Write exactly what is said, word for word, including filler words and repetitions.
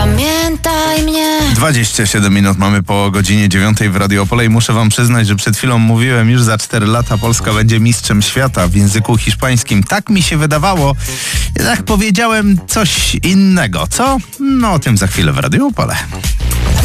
Pamiętaj mnie. dwadzieścia siedem minut mamy po godzinie dziewiątej w Radio Opole i muszę wam przyznać, że przed chwilą mówiłem, już za cztery lata Polska będzie mistrzem świata w języku hiszpańskim. Tak mi się wydawało, jednak powiedziałem coś innego. Co? No o tym za chwilę w Radio Opole.